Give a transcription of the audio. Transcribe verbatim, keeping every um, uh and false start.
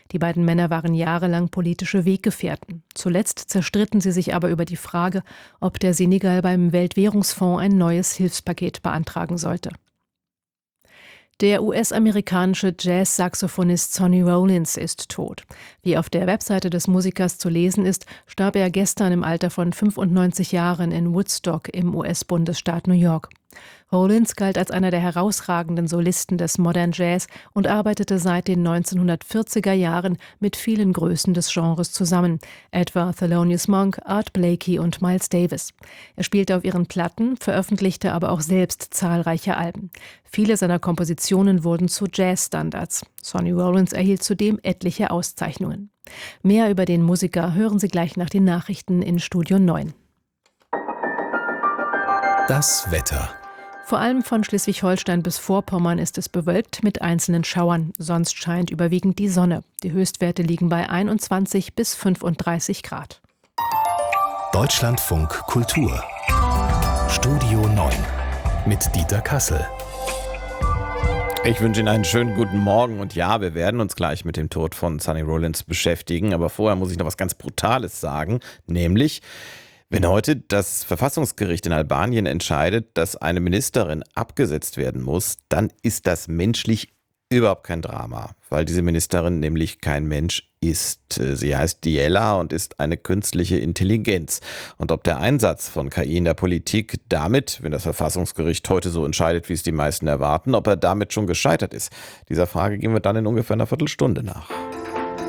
Die beiden Männer waren jahrelang politische Weggefährten. Zuletzt zerstritten sie sich aber über die Frage, ob der Senegal beim Weltwährungsfonds ein neues Hilfspaket beantragen sollte. Der U S-amerikanische Jazz-Saxophonist Sonny Rollins ist tot. Wie auf der Webseite des Musikers zu lesen ist, starb er gestern im Alter von fünfundneunzig Jahren in Woodstock im U S-Bundesstaat New York. Rollins galt als einer der herausragenden Solisten des Modern Jazz und arbeitete seit den neunzehnhundertvierziger Jahren mit vielen Größen des Genres zusammen, etwa Thelonious Monk, Art Blakey und Miles Davis. Er spielte auf ihren Platten, veröffentlichte aber auch selbst zahlreiche Alben. Viele seiner Kompositionen wurden zu Jazzstandards. Sonny Rollins erhielt zudem etliche Auszeichnungen. Mehr über den Musiker hören Sie gleich nach den Nachrichten in Studio neun. Das Wetter. Vor allem von Schleswig-Holstein bis Vorpommern ist es bewölkt mit einzelnen Schauern. Sonst scheint überwiegend die Sonne. Die Höchstwerte liegen bei einundzwanzig bis fünfunddreißig Grad. Deutschlandfunk Kultur. Studio neun mit Dieter Kassel. Ich wünsche Ihnen einen schönen guten Morgen und ja, wir werden uns gleich mit dem Tod von Sonny Rollins beschäftigen, aber vorher muss ich noch was ganz Brutales sagen, nämlich wenn heute das Verfassungsgericht in Albanien entscheidet, dass eine Ministerin abgesetzt werden muss, dann ist das menschlich überhaupt kein Drama, weil diese Ministerin nämlich kein Mensch ist. Sie heißt Diela und ist eine künstliche Intelligenz. Und ob der Einsatz von K I in der Politik damit, wenn das Verfassungsgericht heute so entscheidet, wie es die meisten erwarten, ob er damit schon gescheitert ist, dieser Frage gehen wir dann in ungefähr einer Viertelstunde nach.